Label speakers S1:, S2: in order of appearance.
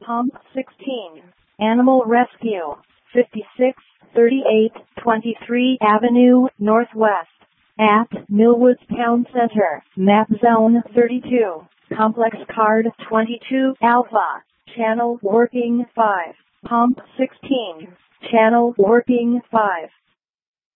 S1: Pump 16. Animal Rescue. 5638 23 Avenue Northwest. At Millwoods Town Center. Map Zone 32. Complex Card 22 Alpha. Channel working 5. Pump 16. Channel working 5.